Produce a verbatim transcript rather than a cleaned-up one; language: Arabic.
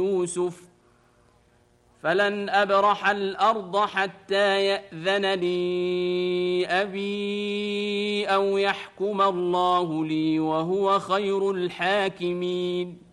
يوسف فلن أبرح الأرض حتى يأذن لي أبي أو يحكم الله لي وهو خير الحاكمين.